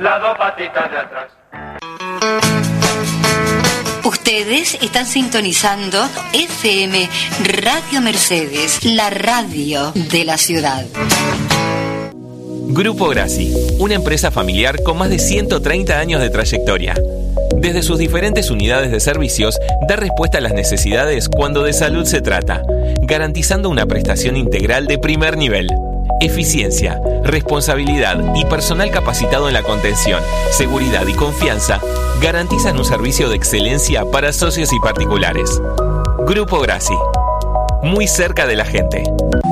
las dos patitas de atrás. Ustedes están sintonizando FM Radio Mercedes, la radio de la ciudad. Grupo Grassi, una empresa familiar con más de 130 años de trayectoria. Desde sus diferentes unidades de servicios, da respuesta a las necesidades cuando de salud se trata, garantizando una prestación integral de primer nivel. Eficiencia, responsabilidad y personal capacitado en la contención, seguridad y confianza garantizan un servicio de excelencia para socios y particulares. Grupo Grassi, muy cerca de la gente.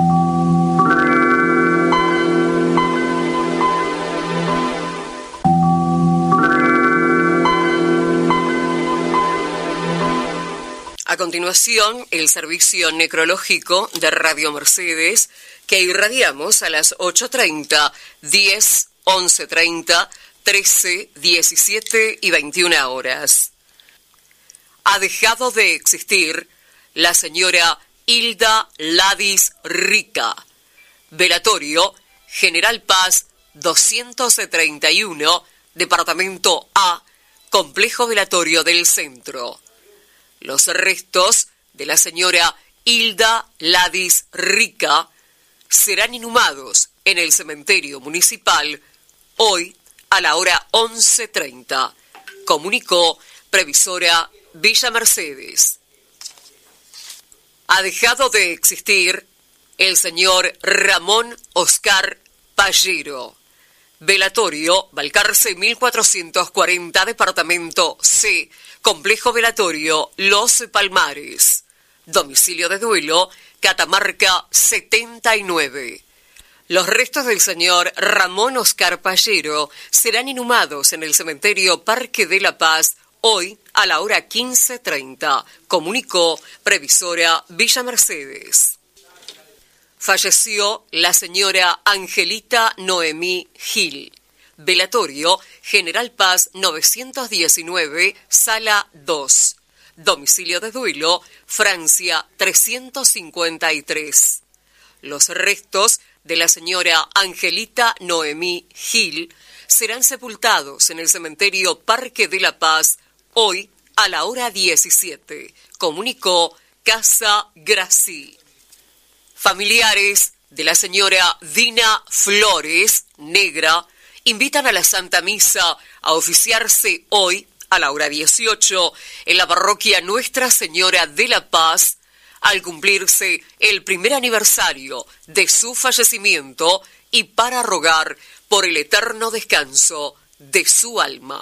A continuación, el servicio necrológico de Radio Mercedes, que irradiamos a las 8:30, 10, 11:30, 13, 17 y 21 horas. Ha dejado de existir la señora Hilda Ladis Rica. Velatorio, General Paz 231, Departamento A, Complejo Velatorio del Centro. Los restos de la señora Hilda Ladis Rica serán inhumados en el cementerio municipal hoy a la hora 11:30, comunicó Previsora Villa Mercedes. Ha dejado de existir el señor Ramón Oscar Pallero. Velatorio, Balcarce 1440, Departamento C, Complejo Velatorio Los Palmares. Domicilio de duelo, Catamarca 79. Los restos del señor Ramón Oscar Pallero serán inhumados en el cementerio Parque de la Paz hoy a la hora 15:30, comunicó Previsora Villa Mercedes. Falleció la señora Angelita Noemí Gil. Velatorio, General Paz 919, Sala 2. Domicilio de duelo, Francia 353. Los restos de la señora Angelita Noemí Gil serán sepultados en el cementerio Parque de la Paz hoy a la hora 17, comunicó Casa Grassi. Familiares de la señora Dina Flores, negra, invitan a la Santa Misa a oficiarse hoy a la hora 18 en la parroquia Nuestra Señora de la Paz, al cumplirse el primer aniversario de su fallecimiento y para rogar por el eterno descanso de su alma.